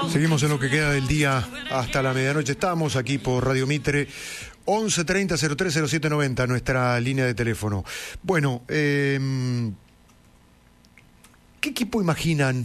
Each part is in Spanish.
Seguimos en lo que queda del día hasta la medianoche. Estamos aquí por Radio Mitre, 1130-030790, nuestra línea de teléfono. Bueno, ¿qué equipo imaginan?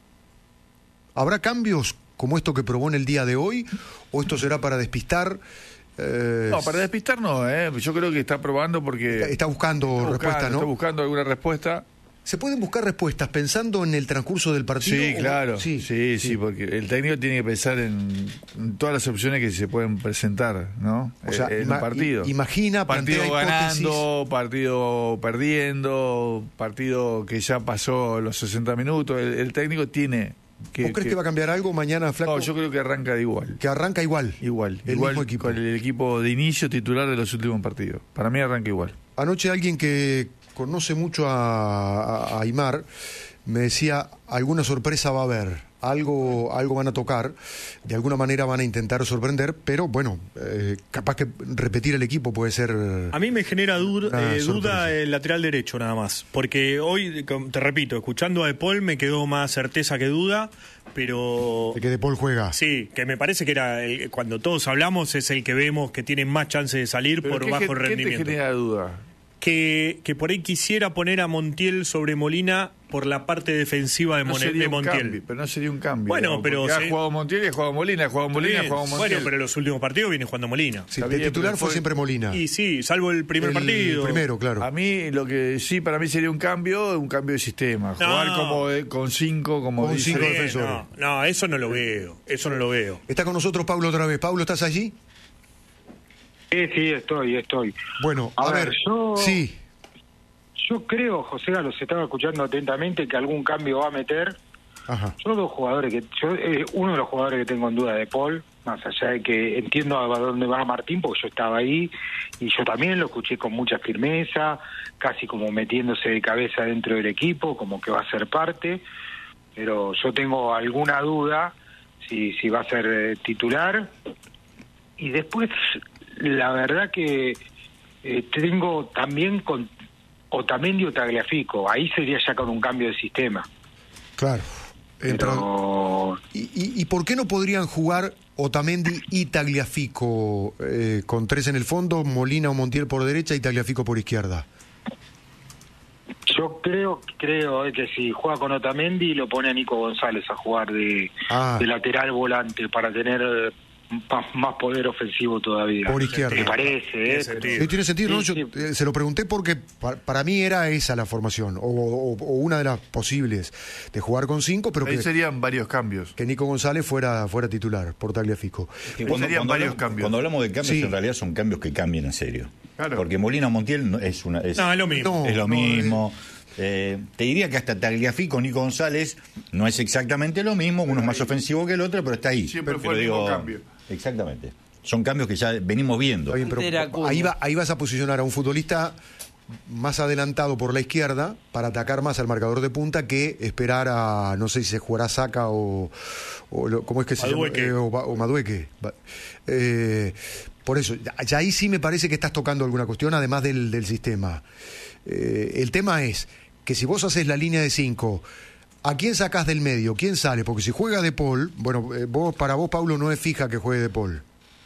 ¿Habrá cambios como esto que probó en el día de hoy? ¿O esto será para despistar? No, para despistar no, yo creo que está probando porque... Está buscando respuesta, ¿no? Está buscando alguna respuesta. ¿Se pueden buscar respuestas pensando en el transcurso del partido? Sí, claro. Sí, porque el técnico tiene que pensar en todas las opciones que se pueden presentar, ¿no? O sea, en el partido. Imagina, partido ganando, hipótesis. partido perdiendo, partido que ya pasó los 60 minutos. El técnico tiene que... ¿Vos crees que va a cambiar algo mañana, Flaco? No, yo creo que arranca de igual. Que arranca igual. Igual. El mismo equipo. Con el equipo de inicio titular de los últimos partidos. Para mí arranca igual. Anoche alguien que conoce mucho a Aimar me decía, alguna sorpresa va a haber, algo van a tocar, de alguna manera van a intentar sorprender, pero bueno, capaz que repetir el equipo puede ser... A mí me genera duda el lateral derecho nada más, porque hoy, te repito, escuchando a De Paul me quedó más certeza que duda, pero... De que De Paul juega. Sí, que me parece que era, cuando todos hablamos, es el que vemos que tiene más chance de salir ¿Pero por bajo rendimiento. ¿Qué te genera duda? Que por ahí quisiera poner a Montiel sobre Molina por la parte defensiva de Montiel. Cambio, pero no sería un cambio. Bueno, pero... Ha jugado Montiel y ha jugado Molina, ha jugado Molina, ha jugado Montiel. Bueno, pero en los últimos partidos viene jugando Molina. Sí, de titular fue siempre Molina. Y sí, salvo el primer partido. El primero, claro. A mí, lo que sí, para mí sería un cambio de sistema. Jugar con cinco, como con dice. cinco defensores. No, eso no lo veo. Está con nosotros Pablo otra vez. Pablo, ¿estás allí? Sí, estoy. Bueno, a ver, sí. Yo creo, José, los estaba escuchando atentamente, que algún cambio va a meter. Ajá. Uno de los jugadores que tengo en duda de Paul, más allá de que entiendo a dónde va Martín, porque yo estaba ahí, y yo también lo escuché con mucha firmeza, casi como metiéndose de cabeza dentro del equipo, como que va a ser parte, pero yo tengo alguna duda si va a ser titular. Y después, la verdad que tengo también con Otamendi o Tagliafico, ahí sería ya con un cambio de sistema. Claro. Pero... ¿Y por qué no podrían jugar Otamendi y Tagliafico con tres en el fondo, Molina o Montiel por derecha y Tagliafico por izquierda? Yo creo que si juega con Otamendi lo pone a Nico González a jugar de lateral volante para tener más poder ofensivo todavía. Por izquierda. ¿Te parece? Sí, tiene sentido, ¿no? Yo se lo pregunté porque para mí era esa la formación, o una de las posibles, de jugar con cinco, pero ahí que serían varios cambios. Que Nico González fuera titular por Tagliafico. Serían varios cambios. Cuando hablamos de cambios, en realidad son cambios que cambian en serio. Claro. Porque Molina o Montiel no es lo mismo. Es lo mismo. Te diría que hasta Tagliafico, Nico González, no es exactamente lo mismo, uno es más ofensivo que el otro, pero está ahí. Siempre fue el mismo cambio. Exactamente. Son cambios que ya venimos viendo. Bien, pero ahí vas a posicionar a un futbolista más adelantado por la izquierda para atacar más al marcador de punta que esperar a, no sé si se jugará Saka o ¿cómo es que se llama? O Madueque. Por eso, ya ahí sí me parece que estás tocando alguna cuestión, además del sistema. El tema es que si vos haces la línea de 5, ¿a quién sacás del medio? ¿Quién sale? Porque si juega De Paul, bueno, para vos, Pablo, no es fija que juegue De Paul.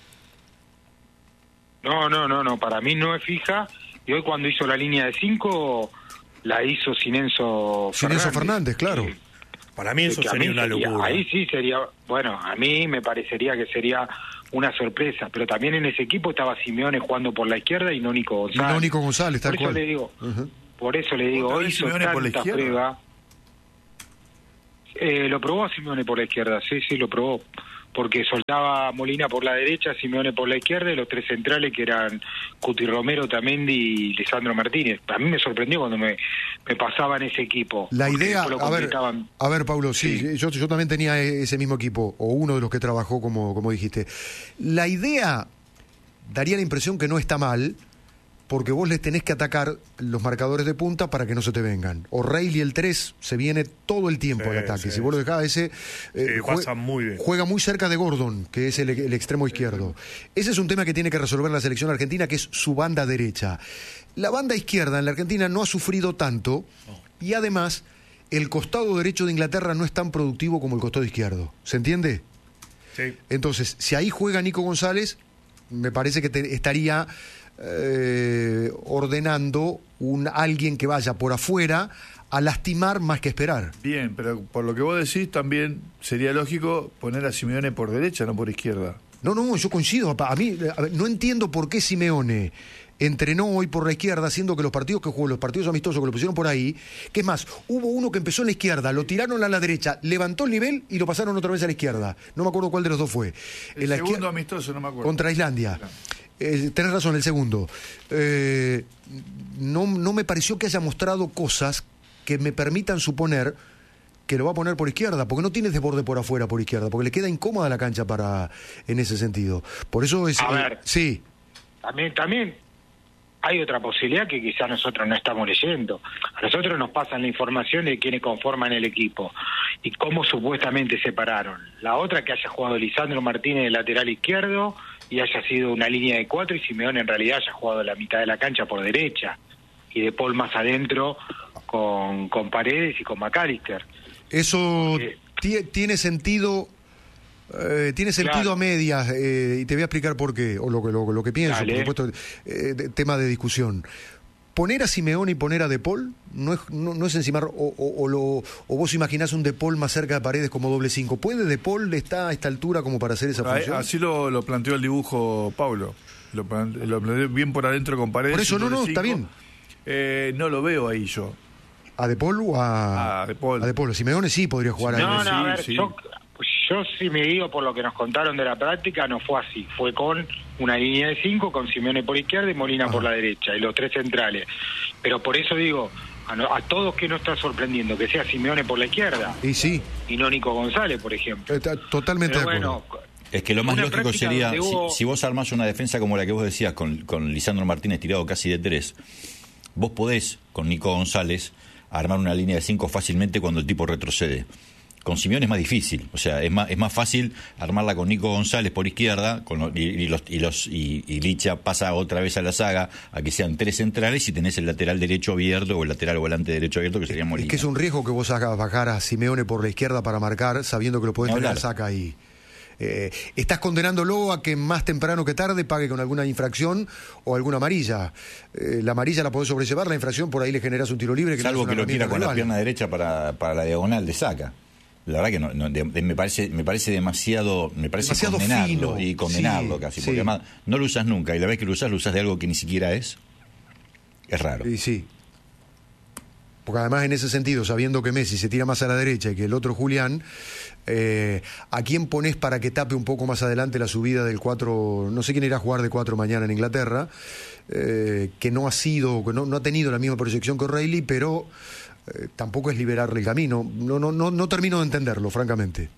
No, para mí no es fija. Y hoy cuando hizo la línea de 5, la hizo sin Enzo Fernández, claro. Sí. Para mí eso sería una locura. Ahí sí sería, bueno, a mí me parecería que sería una sorpresa, pero también en ese equipo estaba Simeone jugando por la izquierda y no Nico González. No Nico González, tal cual. Por eso le digo, hoy hizo tanta prueba. Lo probó a Simeone por la izquierda, sí, lo probó. Porque soltaba Molina por la derecha, Simeone por la izquierda, y los tres centrales que eran Cuti Romero, Otamendi y Lisandro Martínez. A mí me sorprendió cuando me pasaban ese equipo. La idea, a ver, Paulo, sí. Yo también tenía ese mismo equipo, o uno de los que trabajó, como dijiste. La idea daría la impresión que no está mal, porque vos les tenés que atacar los marcadores de punta para que no se te vengan. O'Reilly el 3 se viene todo el tiempo al ataque. Si vos lo dejás, ese pasa muy bien. Juega muy cerca de Gordon, que es el extremo izquierdo. Ese es un tema que tiene que resolver la selección argentina, que es su banda derecha. La banda izquierda en la Argentina no ha sufrido tanto, y además el costado derecho de Inglaterra no es tan productivo como el costado izquierdo. ¿Se entiende? Sí. Entonces, si ahí juega Nico González, me parece que estaría ordenando alguien que vaya por afuera a lastimar más que esperar. Bien, pero por lo que vos decís, también sería lógico poner a Simeone por derecha, no por izquierda. No, yo coincido. A ver, no entiendo por qué Simeone entrenó hoy por la izquierda, siendo que los partidos que jugó, los partidos amistosos que lo pusieron por ahí, que es más, hubo uno que empezó en la izquierda, lo tiraron a la derecha, levantó el nivel y lo pasaron otra vez a la izquierda. No me acuerdo cuál de los dos fue. El segundo amistoso, no me acuerdo. Contra Islandia. Tenés razón, el segundo. No me pareció que haya mostrado cosas que me permitan suponer que lo va a poner por izquierda, porque no tiene desborde por afuera por izquierda, porque le queda incómoda la cancha en ese sentido. Por eso es... A ver, sí. También hay otra posibilidad que quizás nosotros no estamos leyendo. A nosotros nos pasan la información de quiénes conforman el equipo y cómo supuestamente se pararon. La otra, que haya jugado Lisandro Martínez de lateral izquierdo y haya sido una línea de 4 y Simeone en realidad haya jugado la mitad de la cancha por derecha y De Paul más adentro con Paredes y con McAllister. Eso tiene sentido. Tiene sentido, claro, a medias, y te voy a explicar por qué, o lo que pienso. Dale. Por supuesto, tema de discusión. Poner a Simeone y poner a De Paul no es encimar, o vos imaginás un De Paul más cerca de Paredes como doble 5. ¿Puede De Paul estar a esta altura como para hacer esa función? Así lo planteó el dibujo Pablo. Lo planteó bien por adentro con Paredes. Por eso está bien. No lo veo ahí yo. ¿A De Paul o a De Paul? A De Paul. Simeone sí podría jugar ahí. A ver, sí. Yo sí me digo por lo que nos contaron de la práctica, no fue así. Fue con una línea de 5, con Simeone por izquierda y Molina por la derecha, y los 3 centrales. Pero por eso digo, a todos que no está sorprendiendo que sea Simeone por la izquierda. Y sí. Y no Nico González, por ejemplo. Totalmente de acuerdo. Es que lo más lógico sería, si vos armás una defensa como la que vos decías, con Lisandro Martínez tirado casi de 3, vos podés, con Nico González, armar una línea de 5 fácilmente cuando el tipo retrocede. Con Simeone es más difícil, o sea, es más fácil armarla con Nico González por izquierda y Licha pasa otra vez a la saga a que sean 3 centrales y tenés el lateral derecho abierto o el lateral volante derecho abierto, que sería Molina. Es que es un riesgo que vos hagas bajar a Simeone por la izquierda para marcar, sabiendo que lo podés tener a saca ahí. Estás condenándolo a que más temprano que tarde pague con alguna infracción o alguna amarilla. La amarilla la podés sobrellevar, la infracción por ahí le generás un tiro libre. Salvo que lo tira con la pierna derecha para la diagonal de saca. La verdad que me parece demasiado condenarlo fino. Y condenarlo sí, casi, porque además no lo usas nunca y la vez que lo usas de algo que ni siquiera es raro. Y sí. Porque además en ese sentido, sabiendo que Messi se tira más a la derecha y que el otro Julián, ¿a quién ponés para que tape un poco más adelante la subida del 4? No sé quién irá a jugar de 4 mañana en Inglaterra, que no ha tenido la misma proyección que O'Reilly, pero tampoco es liberarle el camino. No termino de entenderlo, francamente.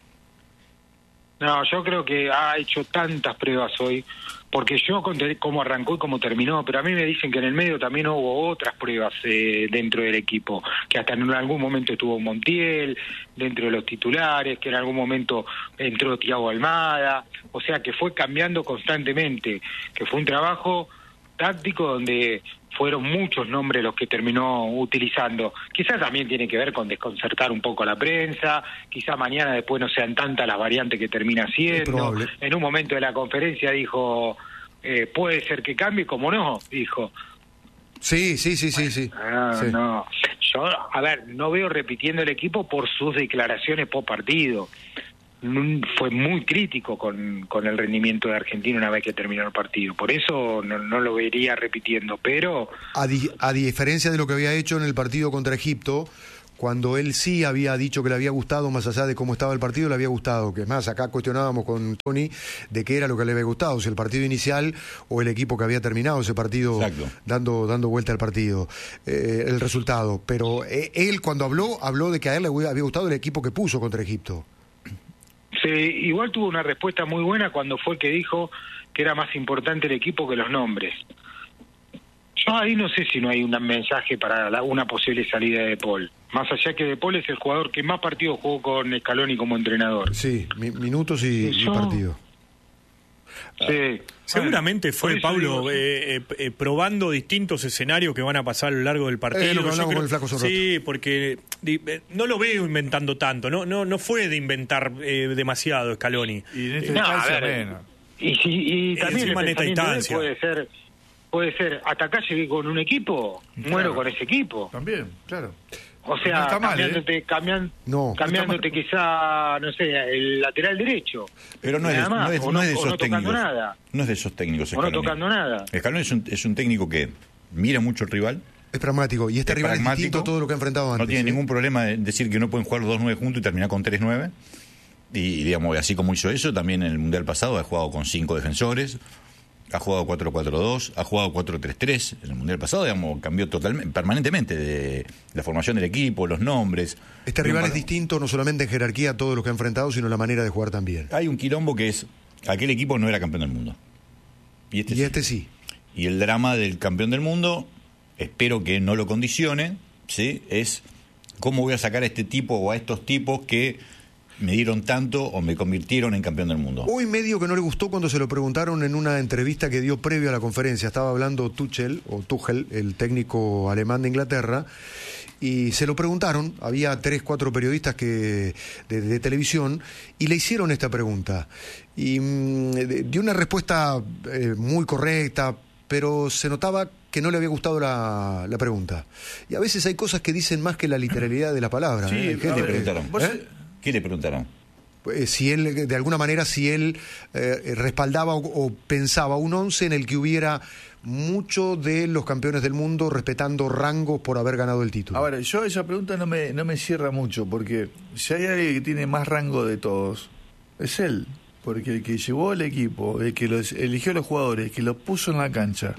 No, yo creo que ha hecho tantas pruebas hoy, porque yo conté cómo arrancó y cómo terminó, pero a mí me dicen que en el medio también hubo otras pruebas dentro del equipo, que hasta en algún momento estuvo Montiel dentro de los titulares, que en algún momento entró Thiago Almada, o sea que fue cambiando constantemente, que fue un trabajo táctico donde fueron muchos nombres los que terminó utilizando. Quizás también tiene que ver con desconcertar un poco a la prensa, quizás mañana después no sean tantas las variantes que termina haciendo. En un momento de la conferencia dijo, puede ser que cambie, como no, dijo. Sí. No, yo, a ver, no veo repitiendo el equipo por sus declaraciones post partido. Fue muy crítico con el rendimiento de Argentina una vez que terminó el partido, por eso no lo vería repitiendo, pero a diferencia de lo que había hecho en el partido contra Egipto, cuando él sí había dicho que le había gustado, más allá de cómo estaba el partido, le había gustado, que es más, acá cuestionábamos con Tony de qué era lo que le había gustado, si el partido inicial o el equipo que había terminado ese partido. Exacto. dando vuelta al partido, el resultado, pero él cuando habló de que a él le había gustado el equipo que puso contra Egipto. Sí, igual tuvo una respuesta muy buena cuando fue que dijo que era más importante el equipo que los nombres. Yo ahí no sé si no hay un mensaje para una posible salida de De Paul. Más allá que De Paul es el jugador que más partidos jugó con Scaloni como entrenador. Sí, minutos y partido. Sí. Seguramente fue, Pablo, probando distintos escenarios que van a pasar a lo largo del partido. Lo que hablamos con el Flaco Sorroto. Sí, porque no lo veo inventando tanto, no fue de inventar demasiado Scaloni. Y en esta instancia menos. Y también el pensamiento puede ser atacar con un equipo, muero con ese equipo. También, claro. O sea, no está mal, cambiándote quizá, no sé, el lateral derecho. Pero no es de esos técnicos. Nada. No es de esos técnicos. O no tocando nada. Scaloni es un técnico que mira mucho al rival. Es pragmático. Y este rival es distinto a todo lo que ha enfrentado antes. No tiene ningún problema de decir que no pueden jugar los 2-9 juntos y terminar con 3-9. Y digamos, así como hizo eso, también en el Mundial pasado ha jugado con 5 defensores. Ha jugado 4-4-2, ha jugado 4-3-3. En el Mundial pasado, digamos, cambió permanentemente de la formación del equipo, los nombres. Este rival es distinto no solamente en jerarquía a todos los que ha enfrentado, sino en la manera de jugar también. Hay un quilombo que es, aquel equipo no era campeón del mundo. Y este sí. Y el drama del campeón del mundo, espero que no lo condicione, ¿sí? Es cómo voy a sacar a este tipo o a estos tipos que me dieron tanto o me convirtieron en campeón del mundo. Hoy medio que no le gustó cuando se lo preguntaron en una entrevista que dio previo a la conferencia. Estaba hablando Tuchel, el técnico alemán de Inglaterra, y se lo preguntaron, había 3-4 periodistas de televisión, y le hicieron esta pregunta. Y dio una respuesta muy correcta, pero se notaba que no le había gustado la pregunta. Y a veces hay cosas que dicen más que la literalidad de la palabra. Sí, ¿qué le preguntaron? ¿Qué le preguntaron? Si él, de alguna manera, respaldaba o pensaba un 11 en el que hubiera muchos de los campeones del mundo respetando rangos por haber ganado el título. Ahora, yo esa pregunta no me cierra mucho, porque si hay alguien que tiene más rango de todos, es él. Porque el que llevó el equipo, el que eligió a los jugadores, el que los puso en la cancha.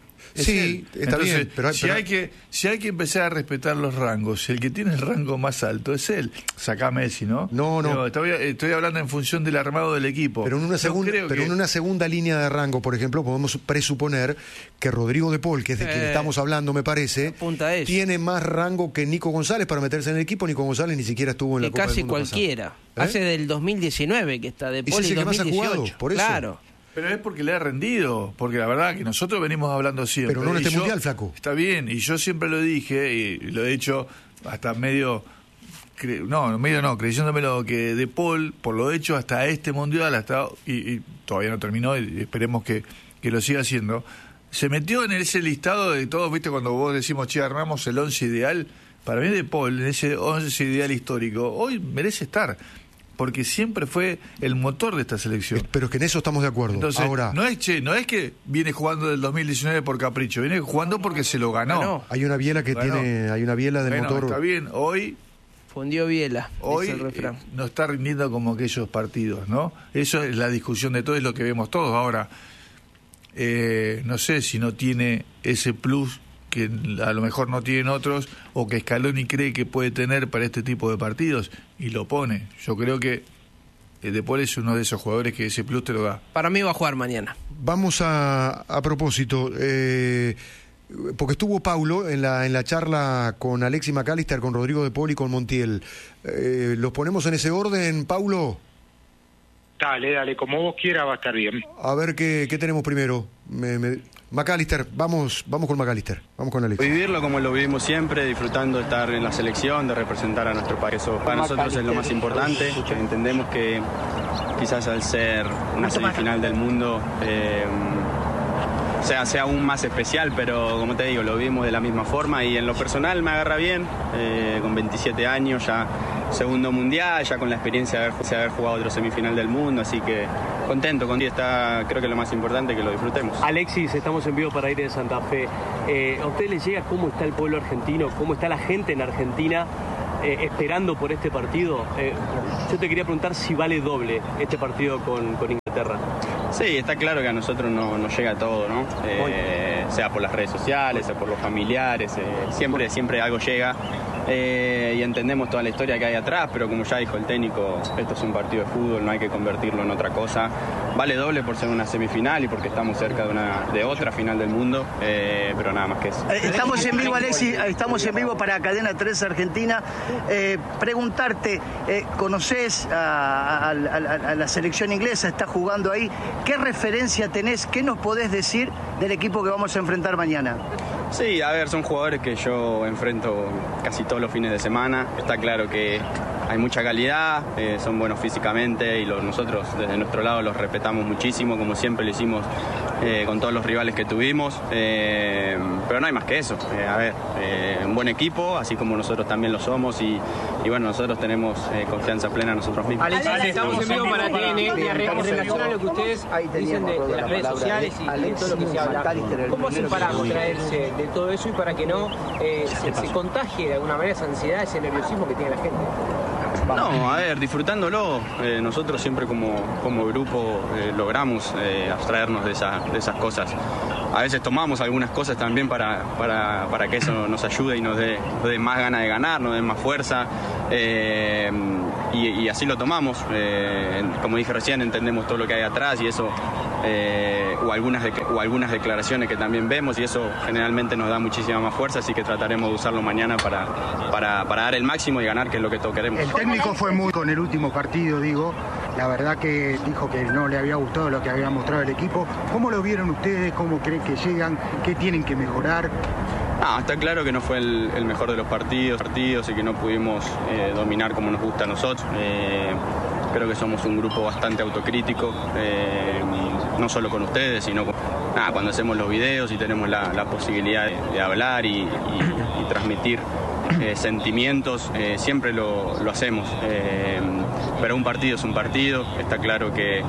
Sí, está Entonces, bien, pero si hay que empezar a respetar los rangos, el que tiene el rango más alto es él. Sacá a Messi, ¿no? No. Estoy hablando en función del armado del equipo. Pero en una segunda línea de rango, por ejemplo, podemos presuponer que Rodrigo de Paul, que es de quien estamos hablando, me parece, tiene más rango que Nico González para meterse en el equipo. Nico González ni siquiera estuvo en la Copa del Mundo casi cualquiera. Hace del 2019 que está de Paul y 2018. Más ha jugado, por eso. Claro. Pero es porque le ha rendido, porque la verdad que nosotros venimos hablando siempre. Pero no en este mundial, Flaco. Está bien, y yo siempre lo dije, y lo he hecho hasta creyéndomelo, que De Paul, por lo hecho hasta este mundial, y todavía no terminó, y esperemos que lo siga haciendo, se metió en ese listado de todos, viste, cuando vos decimos, armamos el 11 ideal, para mí De Paul, en ese 11 ideal histórico, hoy merece estar. Porque siempre fue el motor de esta selección. Pero es que en eso estamos de acuerdo. Entonces, ahora no es que viene jugando del 2019 por capricho, viene jugando porque se lo ganó. Hay una biela hay una biela del motor. Está bien, hoy fundió biela. Hoy no está rindiendo como aquellos partidos, ¿no? Eso es la discusión de todo, es lo que vemos todos. Ahora, no sé si no tiene ese plus que a lo mejor no tienen otros, o que Scaloni cree que puede tener para este tipo de partidos, y lo pone. Yo creo que De Paul es uno de esos jugadores que ese plus te lo da. Para mí va a jugar mañana. Vamos a propósito, porque estuvo Paulo en la charla con Alexis McAllister, con Rodrigo de Paul y con Montiel. ¿Los ponemos en ese orden, Paulo? Dale, como vos quieras va a estar bien. A ver qué tenemos primero. McAllister, vamos con McAllister, vamos con Alex. Vivirlo como lo vivimos siempre, disfrutando de estar en la selección, de representar a nuestro país. Eso para nosotros es lo más importante, que entendemos que quizás al ser una semifinal del mundo sea aún más especial, pero como te digo, lo vivimos de la misma forma, y en lo personal me agarra bien, con 27 años, ya segundo mundial, ya con la experiencia de haber jugado otro semifinal del mundo, así que contento, creo que lo más importante es que lo disfrutemos. Alexis, estamos en vivo para ir de Santa Fe. ¿A usted le llega cómo está el pueblo argentino, cómo está la gente en Argentina esperando por este partido? Yo te quería preguntar si vale doble este partido con Inglaterra. Sí, está claro que a nosotros nos llega todo, ¿no? Sea por las redes sociales, sea por los familiares, siempre algo llega. y entendemos toda la historia que hay atrás, pero como ya dijo el técnico, esto es un partido de fútbol, no hay que convertirlo en otra cosa. Vale doble por ser una semifinal y porque estamos cerca de otra final del mundo, pero nada más que eso. Estamos en vivo, Alexis, estamos en vivo para Cadena 3 Argentina. Preguntarte, ¿conocés a la selección inglesa? ¿Está jugando ahí? ¿Qué referencia tenés? ¿Qué nos podés decir del equipo que vamos a enfrentar mañana? Sí, a ver, son jugadores que yo enfrento casi todos los fines de semana. Está claro que hay mucha calidad, son buenos físicamente y nosotros desde nuestro lado los respetamos muchísimo, como siempre lo hicimos con todos los rivales que tuvimos, pero no hay más que eso. Un buen equipo, así como nosotros también lo somos y bueno, nosotros tenemos confianza plena en nosotros mismos. Alex, estamos en vivo para TN y en relación a lo que ustedes dicen de las redes sociales y de todo lo que se habla. ¿Cómo hacen para abstraerse de todo eso y para que no se contagie de alguna manera esa ansiedad, ese nerviosismo que tiene la gente? No, a ver, disfrutándolo. Nosotros siempre como grupo logramos abstraernos de esas cosas. A veces tomamos algunas cosas también para que eso nos ayude y nos dé más ganas de ganar, nos dé más fuerza. Y así lo tomamos. Como dije recién, entendemos todo lo que hay atrás y eso, o algunas declaraciones que también vemos, y eso generalmente nos da muchísima más fuerza, así que trataremos de usarlo mañana para dar el máximo y ganar, que es lo que todos queremos. El técnico fue muy con el último partido, la verdad que dijo que no le había gustado lo que había mostrado el equipo. ¿Cómo lo vieron ustedes? ¿Cómo creen que llegan? ¿Qué tienen que mejorar? Está claro que no fue el mejor de los partidos y que no pudimos dominar como nos gusta a nosotros. Creo que somos un grupo bastante autocrítico, no solo con ustedes, sino cuando hacemos los videos y tenemos la posibilidad de hablar y transmitir sentimientos, siempre lo hacemos. Pero un partido es un partido, está claro que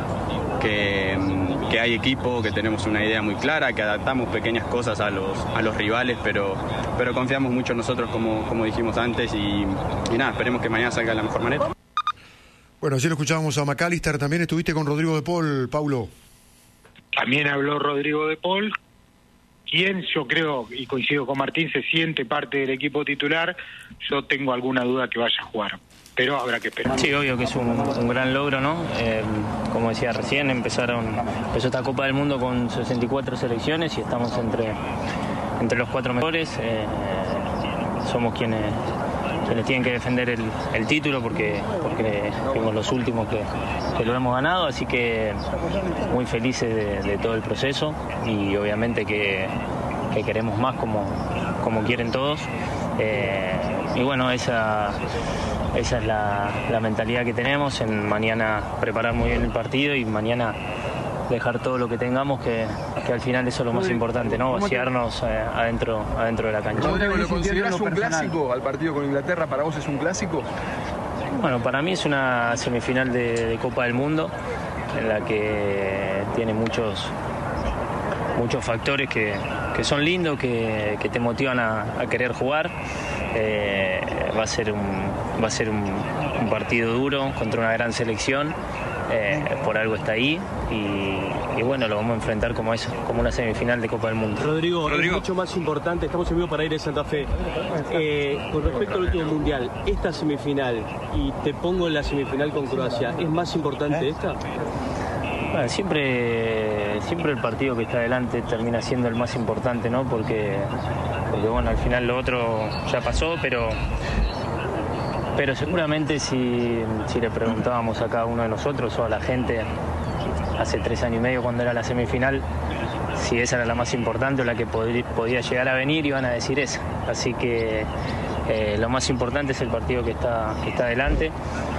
hay equipo, que tenemos una idea muy clara, que adaptamos pequeñas cosas a los rivales, pero confiamos mucho en nosotros, como dijimos antes, y nada, esperemos que mañana salga de la mejor manera. Bueno, ayer escuchábamos a McAllister, también estuviste con Rodrigo de Paul, Paulo. También habló Rodrigo de Paul, quien yo creo, y coincido con Martín, se siente parte del equipo titular. Yo tengo alguna duda que vaya a jugar, pero habrá que esperar. Sí, obvio que es un gran logro, ¿no? Como decía recién, empezó esta Copa del Mundo con 64 selecciones y estamos entre los 4 mejores. Somos quienes tienen que defender el título porque fuimos los últimos que lo hemos ganado, así que muy felices de todo el proceso y obviamente que queremos más como quieren todos. Y bueno, esa es la mentalidad que tenemos, en mañana preparar muy bien el partido y mañana dejar todo lo que tengamos, que al final eso es lo más importante, ¿no? Vaciarnos adentro de la cancha. Rodrigo, ¿lo consideras un clásico al partido con Inglaterra? ¿Para vos es un clásico? Bueno, para mí es una semifinal de Copa del Mundo en la que tiene muchos factores que son lindos, que te motivan a querer jugar. Va a ser un partido duro contra una gran selección. Por algo está ahí y bueno, lo vamos a enfrentar como eso, como una semifinal de Copa del Mundo. Rodrigo, es mucho más importante, estamos en vivo para ir a Santa Fe. Con respecto al último mundial, esta semifinal, y te pongo en la semifinal con Croacia, ¿es más importante esta? Bueno, siempre el partido que está adelante termina siendo el más importante, ¿no? Porque bueno, al final lo otro ya pasó, pero seguramente si le preguntábamos a cada uno de nosotros o a la gente hace 3 años y medio cuando era la semifinal, si esa era la más importante o la que podía llegar a venir, iban a decir esa. Así que lo más importante es el partido que está adelante,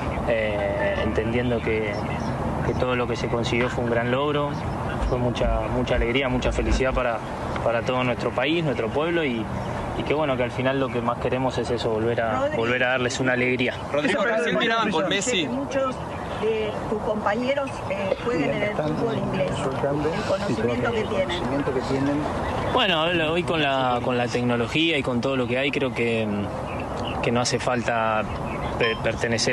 entendiendo que todo lo que se consiguió fue un gran logro, fue mucha alegría, mucha felicidad para todo nuestro país, nuestro pueblo y que bueno, que al final lo que más queremos es eso, volver a darles una alegría. Rodrigo, recién miraban con Messi. Muchos de tus compañeros juegan en el fútbol inglés. El conocimiento que tienen. Bueno, hoy con la tecnología y con todo lo que hay, creo que no hace falta pertenecer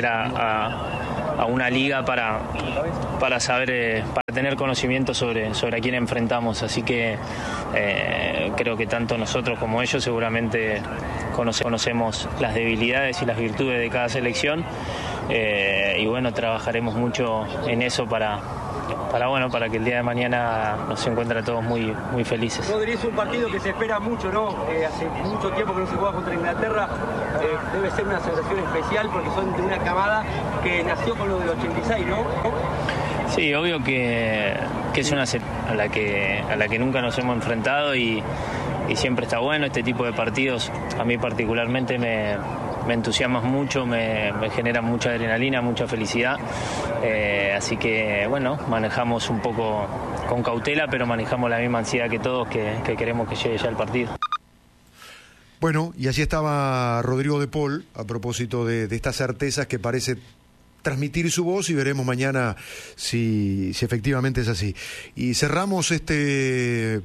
a una liga para saber, para tener conocimiento sobre a quién enfrentamos, así que creo que tanto nosotros como ellos seguramente conocemos las debilidades y las virtudes de cada selección y bueno, trabajaremos mucho en eso para que el día de mañana nos encuentre a todos muy felices. Rodri, es un partido que se espera mucho, ¿no? Hace mucho tiempo que no se juega contra Inglaterra. Debe ser una sensación especial porque son de una camada que nació con lo del 86, ¿no? Sí, obvio que es una selección a la que nunca nos hemos enfrentado y siempre está bueno este tipo de partidos. A mí particularmente me entusiasma mucho, me genera mucha adrenalina, mucha felicidad. Así que, bueno, manejamos un poco con cautela, pero manejamos la misma ansiedad que todos, que queremos que llegue ya el partido. Bueno, y así estaba Rodrigo de Paul, a propósito de estas certezas que parece transmitir su voz, y veremos mañana si efectivamente es así. Y cerramos estas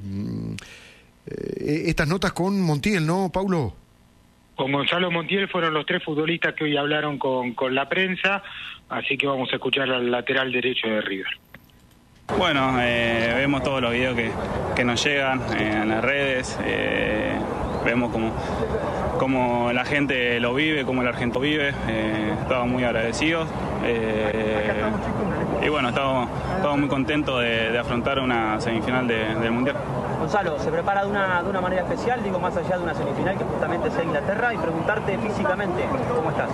notas con Montiel, ¿no, Paulo? Con Gonzalo Montiel fueron los 3 futbolistas que hoy hablaron con la prensa, así que vamos a escuchar al lateral derecho de River. Bueno, vemos todos los videos que nos llegan en las redes, vemos cómo la gente lo vive, cómo el argentino vive, estamos muy agradecidos y bueno, estamos muy contentos de afrontar una semifinal del Mundial. Gonzalo, se prepara de una manera especial, digo, más allá de una semifinal que justamente es Inglaterra, y preguntarte físicamente, ¿cómo estás?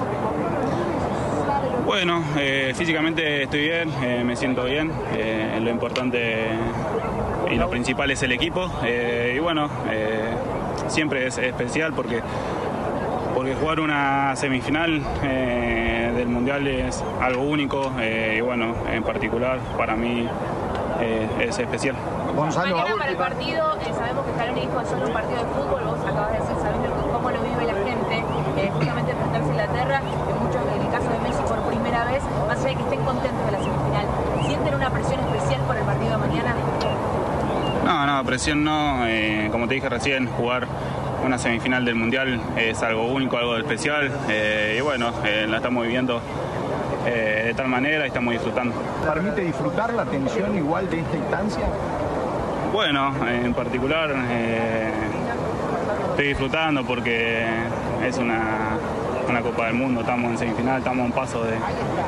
Bueno, físicamente estoy bien, me siento bien, lo importante y lo principal es el equipo, y bueno, siempre es especial porque jugar una semifinal del Mundial es algo único, y bueno, en particular para mí es especial. Gonzalo, mañana para el partido, sabemos que Scaloni dijo que es solo un partido de fútbol, vos acabas de decir, sabiendo cómo lo vive la gente, justamente enfrentarse a Inglaterra, en el caso de Messi por primera vez, más allá de que estén contentos de la semifinal, ¿sienten una presión especial por el partido de mañana? No, presión no, como te dije recién, jugar una semifinal del Mundial es algo único, algo especial, y bueno, la estamos viviendo de tal manera y estamos disfrutando. ¿Permite disfrutar la tensión igual de esta instancia? Bueno, en particular estoy disfrutando porque es una Copa del Mundo, estamos en semifinal, estamos a un paso de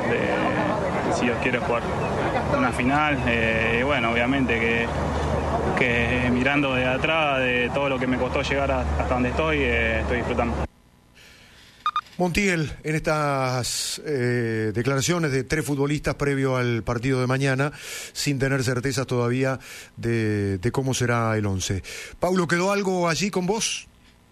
si Dios quiere, jugar una final, y bueno, obviamente que mirando de atrás de todo lo que me costó llegar hasta donde estoy disfrutando. Montiel, en estas declaraciones de 3 futbolistas previo al partido de mañana, sin tener certezas todavía de cómo será el 11. Paulo, ¿quedó algo allí con vos?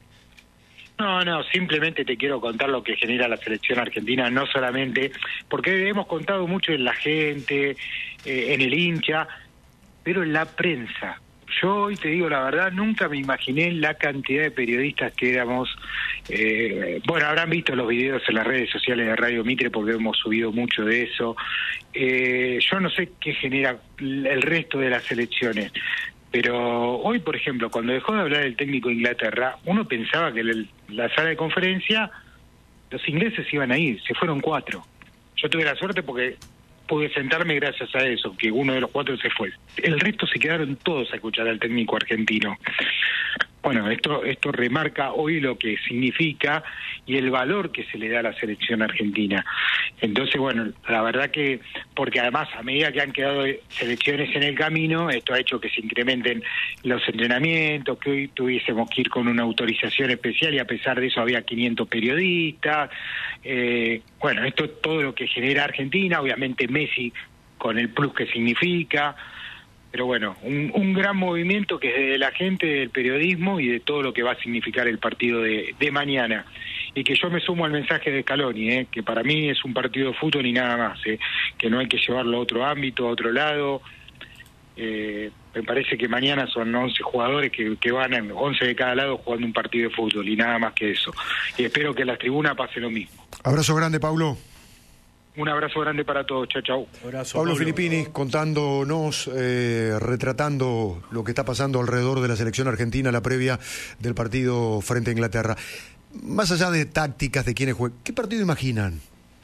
No, simplemente te quiero contar lo que genera la selección argentina, no solamente, porque hemos contado mucho en la gente, en el hincha, pero en la prensa. Yo hoy te digo la verdad, nunca me imaginé la cantidad de periodistas que éramos. Bueno, habrán visto los videos en las redes sociales de Radio Mitre porque hemos subido mucho de eso. Yo no sé qué genera el resto de las selecciones, pero hoy, por ejemplo, cuando dejó de hablar el técnico de Inglaterra, uno pensaba que la sala de conferencia, los ingleses iban a ir, se fueron 4. Yo tuve la suerte porque pude sentarme gracias a eso, que uno de los 4 se fue. El resto se quedaron todos a escuchar al técnico argentino. Bueno, esto remarca hoy lo que significa y el valor que se le da a la selección argentina. Entonces, bueno, la verdad que, porque además a medida que han quedado selecciones en el camino, esto ha hecho que se incrementen los entrenamientos, que hoy tuviésemos que ir con una autorización especial y a pesar de eso había 500 periodistas. Bueno, esto es todo lo que genera Argentina, obviamente Messi con el plus que significa. Pero bueno, un gran movimiento que es de la gente, del periodismo y de todo lo que va a significar el partido de mañana. Y que yo me sumo al mensaje de Scaloni, que para mí es un partido de fútbol y nada más, que no hay que llevarlo a otro ámbito, a otro lado. Me parece que mañana son 11 jugadores que van en 11 de cada lado jugando un partido de fútbol y nada más que eso. Y espero que en las tribunas pase lo mismo. Abrazo grande, Paulo. Un abrazo grande para todos. Chau. Pablo Filippini contándonos, retratando lo que está pasando alrededor de la selección argentina, la previa del partido frente a Inglaterra. Más allá de tácticas, de quiénes juegan, ¿qué partido imaginan?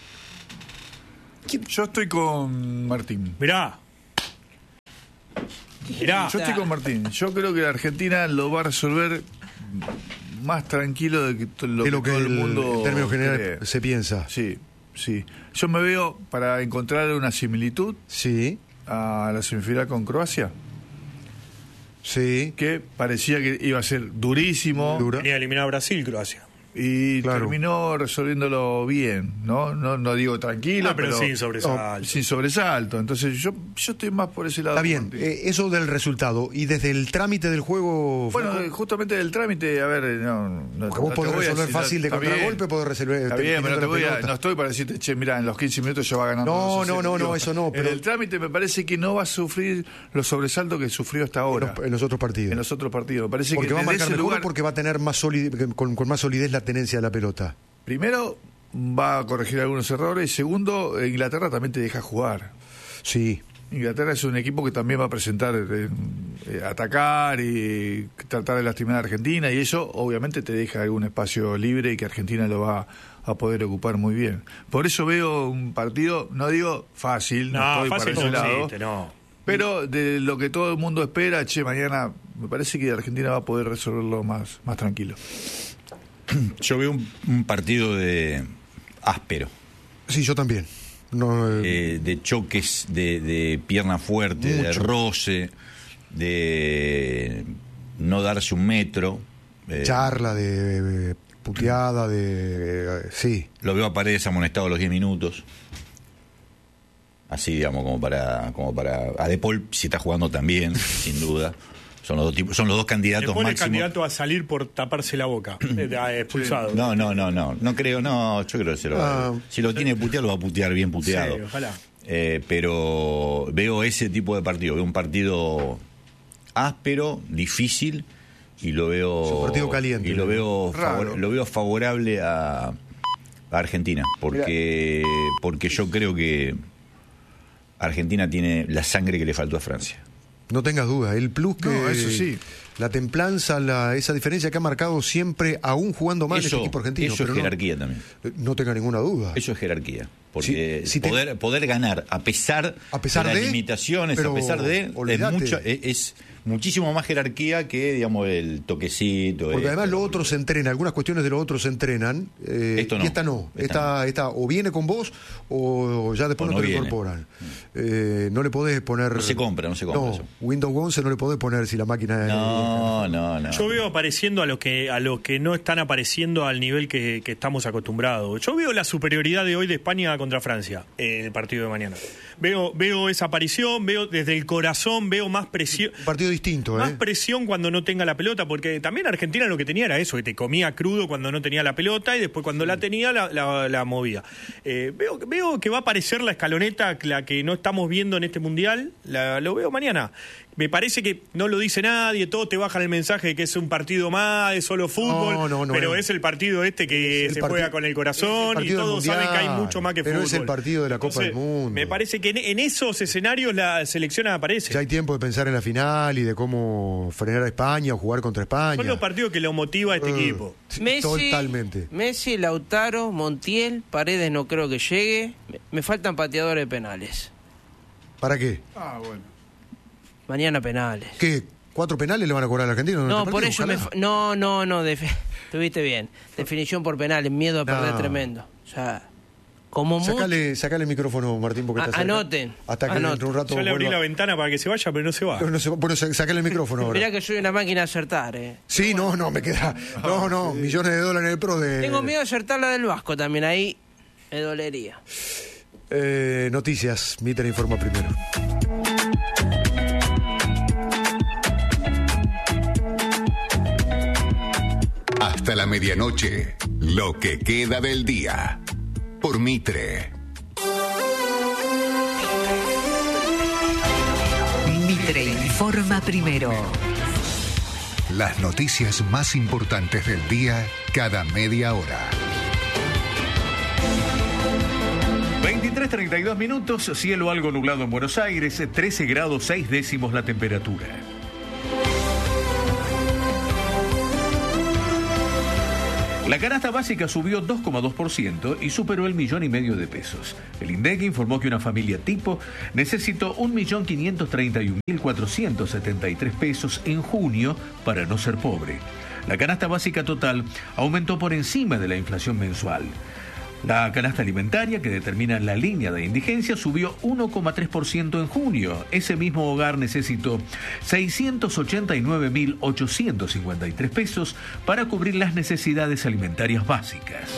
Yo estoy con Martín. Mirá. Yo estoy con Martín. Yo creo que la Argentina lo va a resolver más tranquilo de lo que todo el mundo en términos generales cree. se piensa. Sí. Yo me veo, para encontrar una similitud, a la semifinal con Croacia. Sí. Que parecía que iba a ser durísimo. Venía eliminado a Brasil, Croacia. Y terminó resolviéndolo bien, ¿no? No digo tranquilo, pero sin sobresalto. Sin sobresalto. Entonces yo estoy más por ese lado. Está bien, eso del resultado. Y desde el trámite del juego... Bueno, justamente del trámite, a ver... vos podés resolver fácil de contragolpe, podés resolver... Está bien, pero no estoy para decirte, che, mirá, en los 15 minutos ya va ganando. No, eso no. Pero el trámite me parece que no va a sufrir los sobresaltos que sufrió hasta ahora. En los otros partidos. Me parece porque que va a marcar mejor lugar, porque va a tener más con más solidez la tenencia de la pelota. Primero, va a corregir algunos errores. Segundo, Inglaterra también te deja jugar. Sí. Inglaterra es un equipo que también va a presentar atacar y tratar de lastimar a Argentina, y eso obviamente te deja algún espacio libre y que Argentina lo va a poder ocupar muy bien. Por eso veo un partido, no digo fácil, no estoy fácil para ese lado, existe, pero de lo que todo el mundo espera, mañana me parece que Argentina va a poder resolverlo más tranquilo. Yo veo un partido de áspero. Sí, yo también. De choques, de pierna fuerte, de roce, de no darse un metro. Charla, de puteada, sí. Lo veo a Paredes amonestado a los 10 minutos. Así, digamos, como para a De Paul, si está jugando también, sin duda. Son los dos candidatos máximos. El candidato a salir por taparse la boca, expulsado. No creo, yo creo que se lo va. Si lo tiene puteado, lo va a putear bien puteado. Sí, ojalá. Pero veo ese tipo de partido, veo un partido áspero, difícil, y lo veo... Es un partido caliente. Y lo veo favorable a Argentina, porque yo creo que Argentina tiene la sangre que le faltó a Francia. No tengas duda, el plus que... eso sí. La templanza, esa diferencia que ha marcado siempre, aún jugando mal, este equipo argentino. Eso es jerarquía también. No tenga ninguna duda. Eso es jerarquía. Porque poder ganar a pesar de las limitaciones, a pesar de... Es muchísimo más jerarquía que, digamos, el toquecito. Porque además lo otro se entrena, algunas cuestiones de lo otro se entrenan. Esto no. Y esta no. Esta o viene con vos o ya después no te lo incorporan. No le podés poner... No se compra eso. Windows 11 no le podés poner si la máquina... No. Yo veo apareciendo a los que no están apareciendo al nivel que estamos acostumbrados. Yo veo la superioridad de hoy de España contra Francia en el partido de mañana. Veo esa aparición, veo desde el corazón, veo más presión. Un partido distinto, más presión cuando no tenga la pelota, porque también Argentina lo que tenía era eso, que te comía crudo cuando no tenía la pelota y después cuando la tenía la movía. Veo que va a aparecer la escaloneta, la que no estamos viendo en este mundial, lo veo mañana. Me parece que no lo dice nadie, todos te bajan el mensaje de que es un partido más, de solo fútbol, pero es el partido que se juega con el corazón y todos saben que hay mucho más que fútbol. Pero es el partido de la Copa del Mundo. Me parece que en esos escenarios la selección aparece. Ya hay tiempo de pensar en la final y de cómo frenar a España o jugar contra España. Son los partidos que lo motiva a este equipo. Totalmente. Messi, Lautaro, Montiel, Paredes no creo que llegue. Me faltan pateadores de penales. ¿Para qué? Bueno. Mañana penales. ¿Qué? ¿4 penales le van a cobrar al argentino? No, por eso estuviste bien. Definición por penales, miedo a perder tremendo. O sea, como sacale el micrófono, Martín, porque está cerca. Anoten. Hasta que dentro de un rato... Yo le abrí la ventana para que se vaya, pero no se va. Bueno, sacale el micrófono ahora. Mirá que soy una máquina de acertar, Sí, no, me queda... No, millones de dólares en el pro de... Tengo miedo de acertar la del Vasco también, ahí me dolería. Noticias, Mitre informa primero. Hasta la medianoche, lo que queda del día. Por Mitre. Mitre informa primero. Las noticias más importantes del día cada media hora. 23:32 minutos, cielo algo nublado en Buenos Aires, 13 grados 6 décimos la temperatura. La canasta básica subió 2,2% y superó el 1,5 millones de pesos. El INDEC informó que una familia tipo necesitó 1.531.473 pesos en junio para no ser pobre. La canasta básica total aumentó por encima de la inflación mensual. La canasta alimentaria, que determina la línea de indigencia, subió 1,3% en junio. Ese mismo hogar necesitó 689.853 pesos para cubrir las necesidades alimentarias básicas.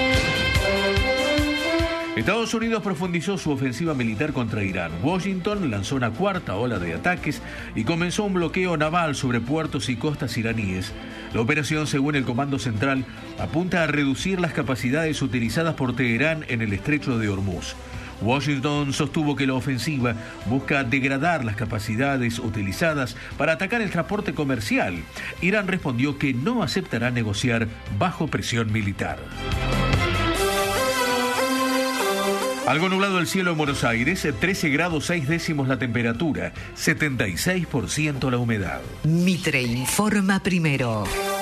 Estados Unidos profundizó su ofensiva militar contra Irán. Washington lanzó una cuarta ola de ataques y comenzó un bloqueo naval sobre puertos y costas iraníes. La operación, según el Comando Central, apunta a reducir las capacidades utilizadas por Teherán en el estrecho de Hormuz. Washington sostuvo que la ofensiva busca degradar las capacidades utilizadas para atacar el transporte comercial. Irán respondió que no aceptará negociar bajo presión militar. Algo nublado el cielo en Buenos Aires, 13 grados 6 décimos la temperatura, 76% la humedad. Mitre informa primero.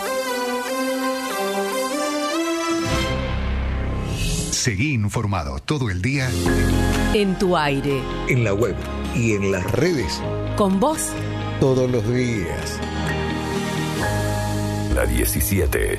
Seguí informado todo el día. En tu aire. En la web y en las redes. Con vos. Todos los días. La 17.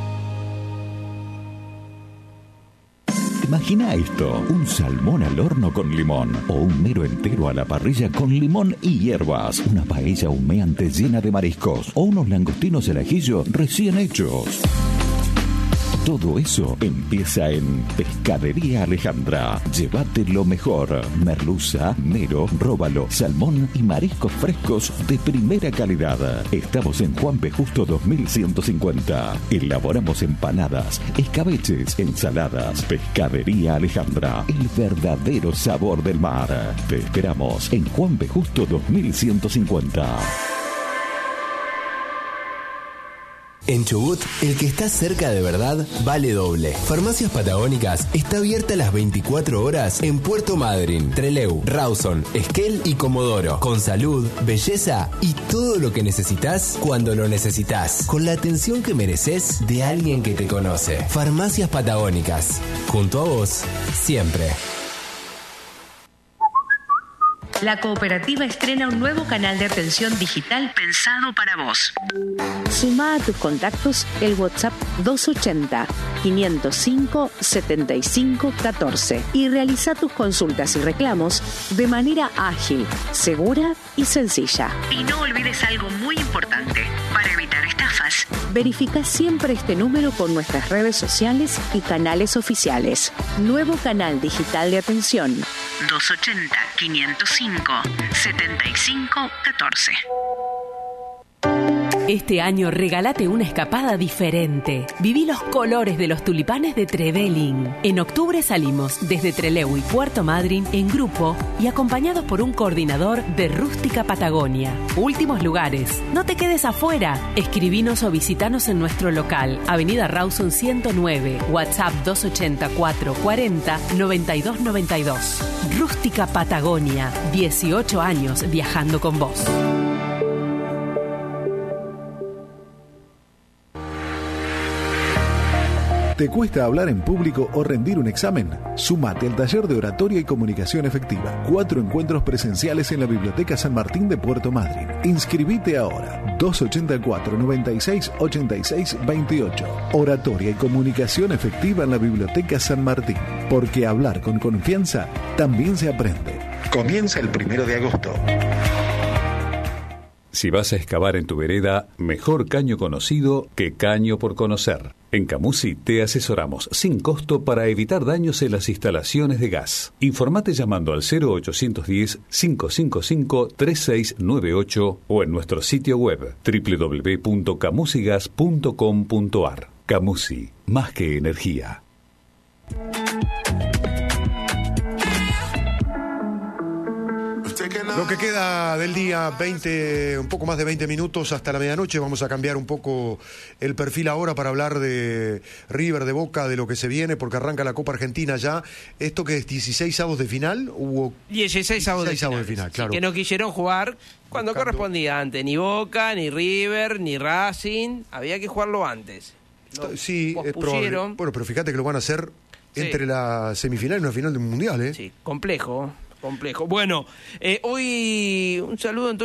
Imagina esto, un salmón al horno con limón o un mero entero a la parrilla con limón y hierbas, una paella humeante llena de mariscos o unos langostinos al ajillo recién hechos. Todo eso empieza en Pescadería Alejandra. Llévate lo mejor. Merluza, mero, róbalo, salmón y mariscos frescos de primera calidad. Estamos en Juan P. Justo 2150. Elaboramos empanadas, escabeches, ensaladas. Pescadería Alejandra. El verdadero sabor del mar. Te esperamos en Juan P. Justo 2150. En Chubut, el que está cerca de verdad vale doble. Farmacias Patagónicas está abierta las 24 horas en Puerto Madryn, Trelew, Rawson, Esquel y Comodoro. Con salud, belleza y todo lo que necesitas cuando lo necesitas. Con la atención que mereces de alguien que te conoce. Farmacias Patagónicas. Junto a vos, siempre. La cooperativa estrena un nuevo canal de atención digital pensado para vos. Sumá a tus contactos el WhatsApp 280-505-7514 y realiza tus consultas y reclamos de manera ágil, segura y sencilla. Y no olvides algo muy importante para evitar estafas. Verifica siempre este número con nuestras redes sociales y canales oficiales. Nuevo canal digital de atención 280-505-7514. Este año regálate una escapada diferente. Viví los colores de los tulipanes de Trevelin. En octubre salimos desde Trelew y Puerto Madryn en grupo y acompañados por un coordinador de Rústica Patagonia. Últimos lugares. No te quedes afuera. Escribinos o visitanos en nuestro local. Avenida Rawson 109. WhatsApp 284-40-9292. Rústica Patagonia. 18 años viajando con vos. ¿Te cuesta hablar en público o rendir un examen? Sumate al taller de oratoria y comunicación efectiva. 4 encuentros presenciales en la Biblioteca San Martín de Puerto Madryn. Inscribite ahora. 284-96-86-28. Oratoria y comunicación efectiva en la Biblioteca San Martín. Porque hablar con confianza también se aprende. Comienza el 1 de agosto. Si vas a excavar en tu vereda, mejor caño conocido que caño por conocer. En Camusi te asesoramos sin costo para evitar daños en las instalaciones de gas. Informate llamando al 0810-555-3698 o en nuestro sitio web www.camusigas.com.ar. Camusi, más que energía. Lo que queda del día, un poco más de 20 minutos hasta la medianoche. Vamos a cambiar un poco el perfil ahora para hablar de River, de Boca, de lo que se viene, porque arranca la Copa Argentina ya. Esto que es 16 avos de final, hubo 16 avos de final, claro. Que no quisieron jugar cuando correspondía antes. Ni Boca, ni River, ni Racing. Había que jugarlo antes. Sí, es probable. Bueno, pero fíjate que lo van a hacer entre la semifinal y una final de un mundial, ¿eh? Sí, complejo. Bueno, hoy un saludo entonces.